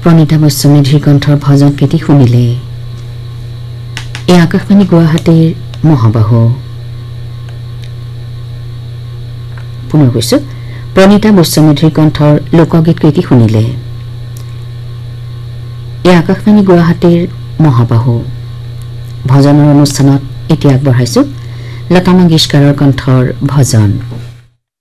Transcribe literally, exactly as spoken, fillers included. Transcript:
প্ৰণীতা বৈশ্যমেধিৰ কণ্ঠৰ ভজন কেটি শুনিলে এই আকাশবাণী গুৱাহাটীৰ মহাবাহু পুনৰ কৈছো প্ৰণীতা বৈশ্যমেধিৰ কণ্ঠৰ লোকগীত কেটি শুনিলে এই আকাশবাণী গুৱাহাটীৰ মহাবাহু ভজনৰ অনুষ্ঠানত এতিয়া আগবঢ়াইছো লতা মংগেশকাৰৰ কণ্ঠৰ ভজন